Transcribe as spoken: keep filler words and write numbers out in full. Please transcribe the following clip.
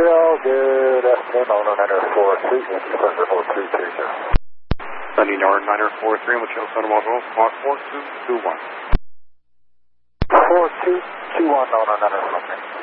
Montreal, good afternoon, owner niner four three, Thunder four three three zero. Sunny North niner four three, Montreal, Thunder Montreal, squawk four two two one. four two two one, owner niner four three.